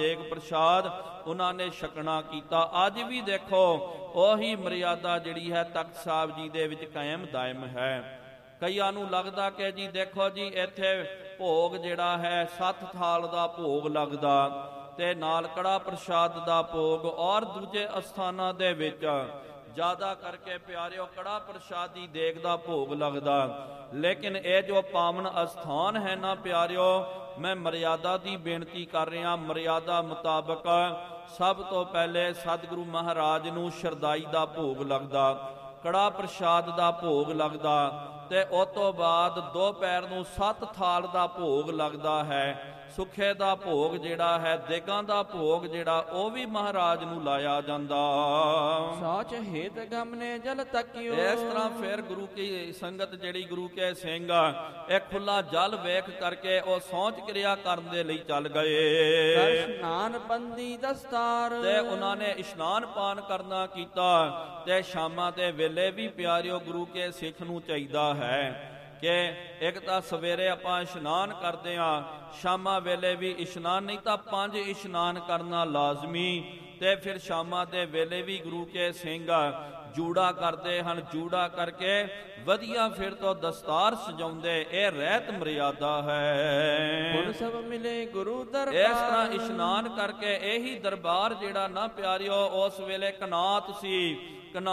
ਦੇਗ ਪ੍ਰਸ਼ਾਦ ਉਹਨਾਂ ਨੇ ਛਕਣਾ ਕੀਤਾ। ਅੱਜ ਵੀ ਦੇਖੋ ਉਹੀ ਮਰਿਆਦਾ ਜਿਹੜੀ ਹੈ ਤਖਤ ਸਾਹਿਬ ਜੀ ਦੇ ਵਿੱਚ ਕਾਇਮ ਦਾਇਮ ਹੈ। ਕਈਆਂ ਨੂੰ ਲੱਗਦਾ ਕਿ ਜੀ ਦੇਖੋ ਜੀ ਇੱਥੇ ਭੋਗ ਜਿਹੜਾ ਹੈ 7 ਥਾਲ ਦਾ ਭੋਗ ਲੱਗਦਾ ਤੇ ਨਾਲ ਕੜਾ ਪ੍ਰਸ਼ਾਦ ਦਾ ਭੋਗ, ਔਰ ਦੂਜੇ ਅਸਥਾਨਾਂ ਦੇ ਵਿੱਚ ਜ਼ਿਆਦਾ ਕਰਕੇ ਪਿਆਰਿਓ ਕੜਾ ਪ੍ਰਸ਼ਾਦੀ ਦੇਗ ਦਾ ਭੋਗ ਲੱਗਦਾ। ਲੇਕਿਨ ਇਹ ਜੋ ਪਾਵਨ ਅਸਥਾਨ ਹੈ ਨਾ ਪਿਆਰਿਓ, ਮੈਂ ਮਰਿਆਦਾ ਦੀ ਬੇਨਤੀ ਕਰ ਰਿਹਾ। ਮਰਿਆਦਾ ਮੁਤਾਬਕ ਸਭ ਤੋਂ ਪਹਿਲੇ ਸਤਿਗੁਰੂ ਮਹਾਰਾਜ ਨੂੰ ਸ਼ਰਦਾਈ ਦਾ ਭੋਗ ਲੱਗਦਾ, ਕੜਾ ਪ੍ਰਸ਼ਾਦ ਦਾ ਭੋਗ ਲੱਗਦਾ ਤੇ ਉਸ ਤੋਂ ਬਾਅਦ ਦੁਪਹਿਰ ਨੂੰ 7 ਥਾਲ ਦਾ ਭੋਗ ਲੱਗਦਾ ਹੈ। ਸੁੱਖੇ ਦਾ ਭੋਗ ਜਿਹੜਾ ਹੈ, ਦੇਗਾਂ ਦਾ ਭੋਗ ਜਿਹੜਾ, ਉਹ ਵੀ ਮਹਾਰਾਜ ਨੂੰ ਲਾਇਆ ਜਾਂਦਾ। ਸਾਚ ਹੇਤ ਗਮਨੇ ਜਲ ਤੱਕਿਓ। ਇਸ ਤਰ੍ਹਾਂ ਫਿਰ ਗੁਰੂ ਕੀ ਸੰਗਤ ਜਿਹੜੀ ਗੁਰੂ ਕੇ ਸਿੰਘ ਇਹ ਖੁੱਲਾ ਜਲ ਵੇਖ ਕਰਕੇ ਉਹ ਸੌਂਚ ਕਿਰਿਆ ਕਰਨ ਦੇ ਲਈ ਚੱਲ ਗਏ। ਕਰ ਇਸ਼ਨਾਨ ਬੰਦੀ ਦਸਤਾਰ। ਤੇ ਉਹਨਾਂ ਨੇ ਇਸ਼ਨਾਨ ਪਾਨ ਕਰਨਾ ਕੀਤਾ। ਤੇ ਸ਼ਾਮਾਂ ਦੇ ਵੇਲੇ ਵੀ ਪਿਆਰਿਓ ਗੁਰੂ ਕੇ ਸਿੱਖ ਨੂੰ ਚਾਹੀਦਾ ਹੈ ਕਿ ਇੱਕ ਤਾਂ ਸਵੇਰੇ ਆਪਾਂ ਇਸ਼ਨਾਨ ਕਰਦੇ ਹਾਂ, ਸ਼ਾਮਾਂ ਵੇਲੇ ਵੀ ਇਸ਼ਨਾਨ, ਨਹੀਂ ਤਾਂ 5 ਇਸ਼ਨਾਨ ਕਰਨਾ ਲਾਜ਼ਮੀ। ਤੇ ਫਿਰ ਸ਼ਾਮਾਂ ਦੇ ਵੇਲੇ ਵੀ ਗੁਰੂ ਕੇ ਸਿੰਘ ਜੂੜਾ ਕਰਦੇ ਹਨ। ਜੂੜਾ ਕਰਕੇ ਵਧੀਆ ਫਿਰ ਤੋਂ ਦਸਤਾਰ ਸਜਾਉਂਦੇ। ਇਹ ਰਹਿਤ ਮਰਿਆਦਾ ਹੈ। ਹੁਣ ਸਭ ਮਿਲੇ ਗੁਰੂ ਦਰਬਾਰ। ਇਸ ਤਰ੍ਹਾਂ ਇਸ਼ਨਾਨ ਕਰਕੇ ਇਹੀ ਦਰਬਾਰ ਜਿਹੜਾ ਨਾ ਪਿਆਰਿਓ ਉਸ ਵੇਲੇ ਕਨਾਤ ਸੀ।